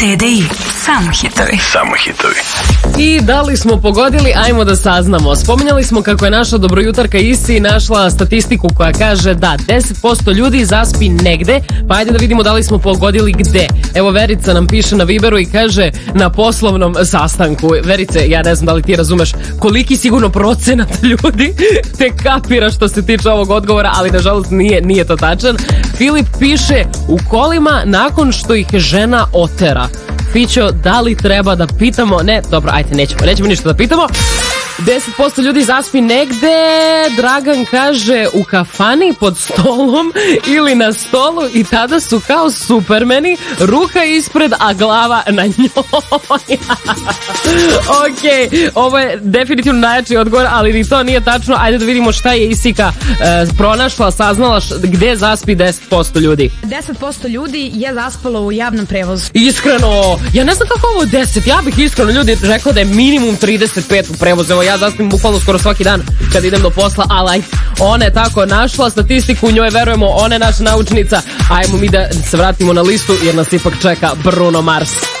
TDI, samo hitovi. Samo hitovi. I da li smo pogodili, ajmo da saznamo. Spominjali smo kako je naša dobrojutarka Isi našla statistiku koja kaže da 10% ljudi zaspi negde, pa ajde da vidimo da li smo pogodili gde. Evo Verica nam piše na Viberu i kaže na poslovnom sastanku. Verice, ja ne znam da li ti razumeš koliki sigurno procenat ljudi te kapira što se tiče ovog odgovora, ali nažalost nije to tačan. Filip piše u kolima nakon što ih žena otera. Fićo, da li treba da pitamo? Ne, dobro, ajde, nećemo ništa da pitamo. 10% ljudi zaspi negde. Dragan kaže u kafani, pod stolom ili na stolu i tada su kao supermeni, ruka ispred, a glava na njoj. Ok, ovo je definitivno najjači odgovor, ali ni to nije tačno. Ajde da vidimo šta je Isika pronašla, saznala gde zaspi 10% ljudi. 10% ljudi je zaspalo u javnom prevozu. Iskreno, ja ne znam kako ovo je 10. Ja bih iskreno ljudi rekla da je minimum 35 u prevozu. Evo ja zaspim bukvalno skoro svaki dan kad idem do posla, ali ona je tako našla statistiku, njoj verujemo, ona je naša naučnica. Ajmo mi da se vratimo na listu jer nas ipak čeka Bruno Mars.